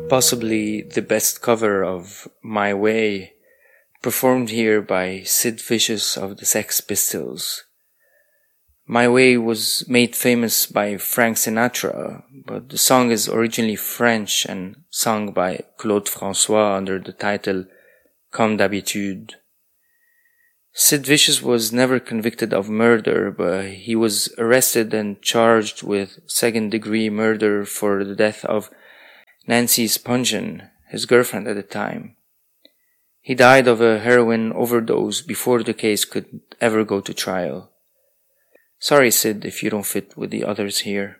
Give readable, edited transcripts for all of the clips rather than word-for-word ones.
possibly the best cover of My Way, performed here by Sid Vicious of the Sex Pistols. My Way was made famous by Frank Sinatra, but the song is originally French and sung by Claude François under the title Comme d'habitude. Sid Vicious was never convicted of murder, but he was arrested and charged with second-degree murder for the death of Nancy Spungen, his girlfriend at the time. He died of a heroin overdose before the case could ever go to trial. Sorry, Sid, if you don't fit with the others here.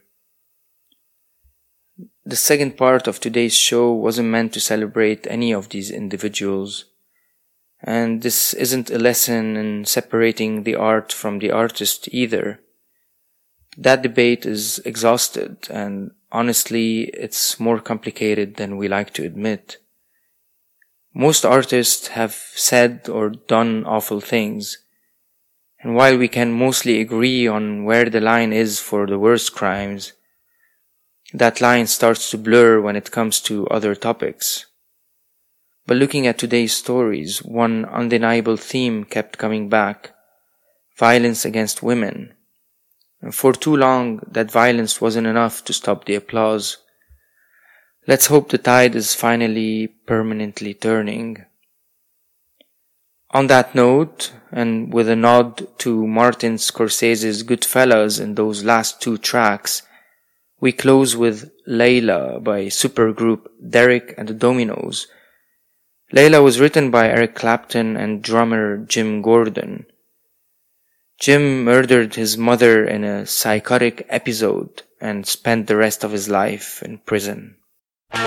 The second part of today's show wasn't meant to celebrate any of these individuals. And this isn't a lesson in separating the art from the artist either. That debate is exhausted, and honestly, it's more complicated than we like to admit. Most artists have said or done awful things, and while we can mostly agree on where the line is for the worst crimes, that line starts to blur when it comes to other topics. But looking at today's stories, one undeniable theme kept coming back: violence against women. And for too long, that violence wasn't enough to stop the applause. Let's hope the tide is finally permanently turning. On that note, and with a nod to Martin Scorsese's Goodfellas in those last two tracks, we close with Layla by supergroup Derek and the Dominos. Layla was written by Eric Clapton and drummer Jim Gordon. Jim murdered his mother in a psychotic episode and spent the rest of his life in prison.